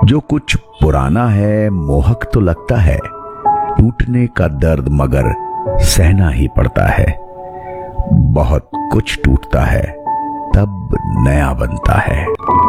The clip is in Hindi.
जो कुछ पुराना है मोहक तो लगता है, टूटने का दर्द मगर सहना ही पड़ता है। बहुत कुछ टूटता है तब नया बनता है।